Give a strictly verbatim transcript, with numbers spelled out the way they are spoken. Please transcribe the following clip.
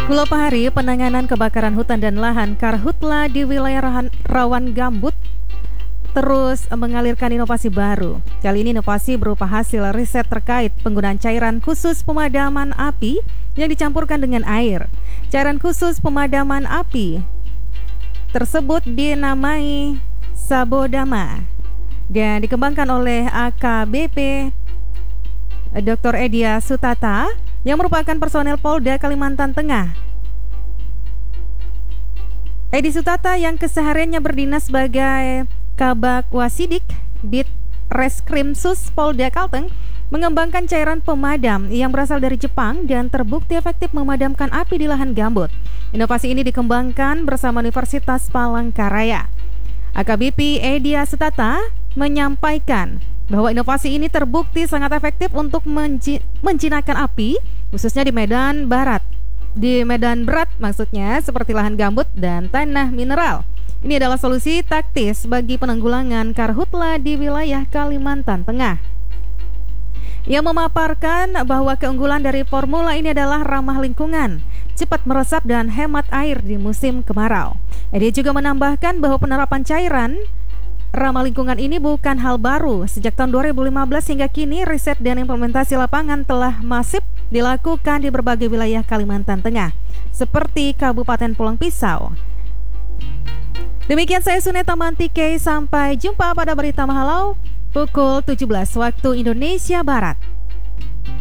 Beberapa hari penanganan kebakaran hutan dan lahan Karhutla di wilayah rahan, rawan gambut terus mengalirkan inovasi baru. Kali ini inovasi berupa hasil riset terkait penggunaan cairan khusus pemadaman api yang dicampurkan dengan air. Cairan khusus pemadaman api tersebut dinamai Sabodama dan dikembangkan oleh A K B P Doktor Edia Sutata yang merupakan personel Polda Kalimantan Tengah. Edi Sutata yang kesehariannya berdinas sebagai Kabak Wasidik Dit Reskrimsus Polda Kalteng mengembangkan cairan pemadam yang berasal dari Jepang dan terbukti efektif memadamkan api di lahan gambut. Inovasi ini dikembangkan bersama Universitas Palangkaraya. A K B P Edia Sutata menyampaikan bahwa inovasi ini terbukti sangat efektif untuk menji- menjinakkan api, khususnya di Medan Barat. Di Medan Berat maksudnya, seperti lahan gambut dan tanah mineral. Ini adalah solusi taktis bagi penanggulangan karhutla di wilayah Kalimantan Tengah. Ia memaparkan bahwa keunggulan dari formula ini adalah ramah lingkungan, cepat meresap dan hemat air di musim kemarau. Dia juga menambahkan bahwa penerapan cairan ramah lingkungan ini bukan hal baru. Sejak tahun dua ribu lima belas hingga kini, riset dan implementasi lapangan telah masif dilakukan di berbagai wilayah Kalimantan Tengah, seperti Kabupaten Pulang Pisau. Demikian saya Suneta Mantike, sampai jumpa pada Berita Mahalau pukul tujuh belas waktu Indonesia Barat.